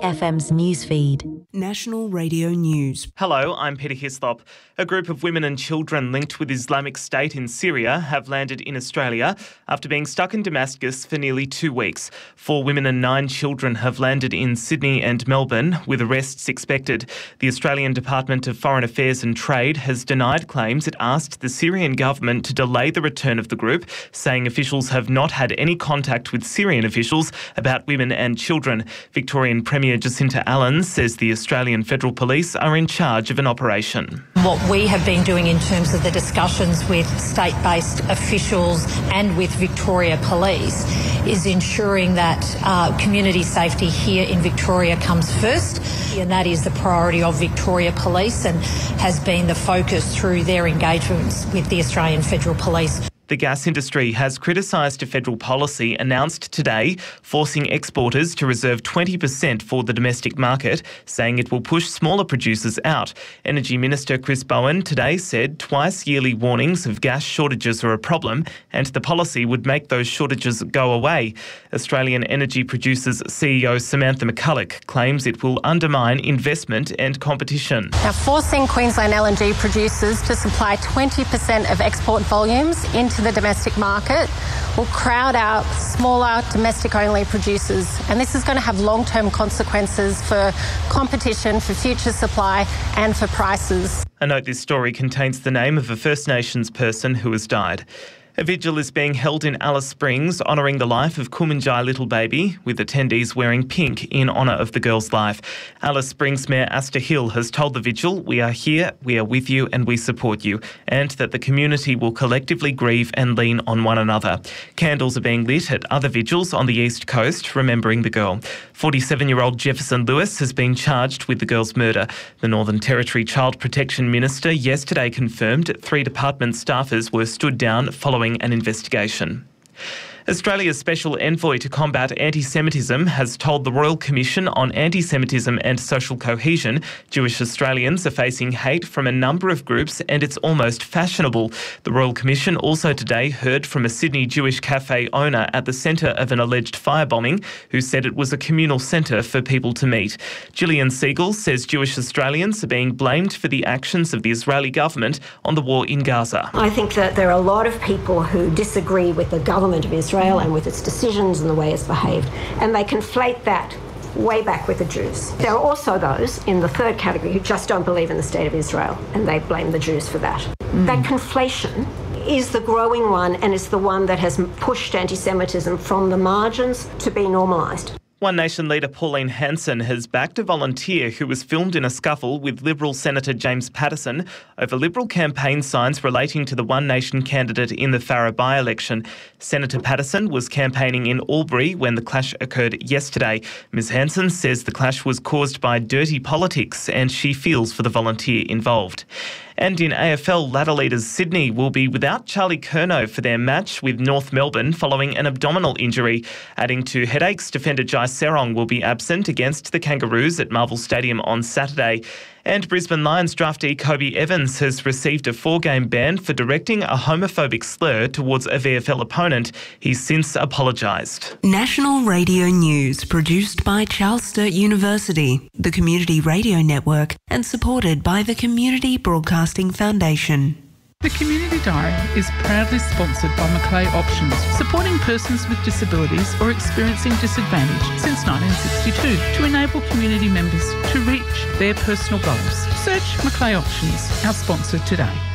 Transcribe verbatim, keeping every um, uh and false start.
F M's newsfeed. National Radio News. Hello, I'm Peter Hislop. A group of women and children linked with Islamic State in Syria have landed in Australia after being stuck in Damascus for nearly two weeks. Four women and nine children have landed in Sydney and Melbourne, with arrests expected. The Australian Department of Foreign Affairs and Trade has denied claims it asked the Syrian government to delay the return of the group, saying officials have not had any contact with Syrian officials about women and children. Victorian Premier Jacinta Allan says the Australian Federal Police are in charge of an operation. What we have been doing in terms of the discussions with state-based officials and with Victoria Police is ensuring that uh, community safety here in Victoria comes first, and that is the priority of Victoria Police and has been the focus through their engagements with the Australian Federal Police. The gas industry has criticised a federal policy announced today forcing exporters to reserve twenty percent for the domestic market, saying it will push smaller producers out. Energy Minister Chris Bowen today said twice yearly warnings of gas shortages are a problem and the policy would make those shortages go away. Australian Energy Producers C E O Samantha McCulloch claims it will undermine investment and competition. Now, forcing Queensland L N G producers to supply twenty percent of export volumes into the domestic market will crowd out smaller domestic-only producers, and this is going to have long-term consequences for competition, for future supply and for prices. I note this story contains the name of a First Nations person who has died. A vigil is being held in Alice Springs honouring the life of Kumanjai Little Baby, with attendees wearing pink in honour of the girl's life. Alice Springs Mayor Asta Hill has told the vigil, "We are here, we are with you and we support you," and that the community will collectively grieve and lean on one another. Candles are being lit at other vigils on the East Coast, remembering the girl. forty-seven-year-old Jefferson Lewis has been charged with the girl's murder. The Northern Territory Child Protection Minister yesterday confirmed three department staffers were stood down following an investigation. Australia's Special Envoy to Combat Anti-Semitism has told the Royal Commission on Anti-Semitism and Social Cohesion Jewish Australians are facing hate from a number of groups and it's almost fashionable. The Royal Commission also today heard from a Sydney Jewish cafe owner at the centre of an alleged firebombing who said it was a communal centre for people to meet. Gillian Siegel says Jewish Australians are being blamed for the actions of the Israeli government on the war in Gaza. I think that there are a lot of people who disagree with the government of Israel and with its decisions and the way it's behaved, and they conflate that way back with the Jews. There are also those in the third category who just don't believe in the state of Israel, and they blame the Jews for that. Mm. That conflation is the growing one, and it's the one that has pushed anti-Semitism from the margins to be normalised. One Nation leader Pauline Hanson has backed a volunteer who was filmed in a scuffle with Liberal Senator James Paterson over Liberal campaign signs relating to the One Nation candidate in the Farrer by-election. Senator Paterson was campaigning in Albury when the clash occurred yesterday. Ms Hanson says the clash was caused by dirty politics and she feels for the volunteer involved. And in A F L, ladder leaders Sydney will be without Charlie Curnow for their match with North Melbourne following an abdominal injury. Adding to headaches, defender Jai Serong will be absent against the Kangaroos at Marvel Stadium on Saturday. And Brisbane Lions draftee Kobe Evans has received a four-game ban for directing a homophobic slur towards a V F L opponent. He's since apologised. National Radio News, produced by Charles Sturt University, the Community Radio Network, and supported by the Community Broadcasting Foundation. The Community Diary is proudly sponsored by Macleay Options, supporting persons with disabilities or experiencing disadvantage since nineteen sixty-two to enable community members to reach their personal goals. Search Macleay Options, our sponsor today.